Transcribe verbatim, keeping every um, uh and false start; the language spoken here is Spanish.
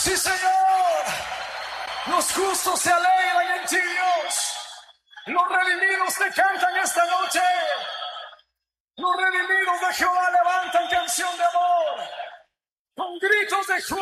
Sí, Señor. Los justos se alegran en ti, Dios. Los redimidos te cantan esta noche. Los redimidos de Jehová levantan canción de amor. Con gritos de júbilo.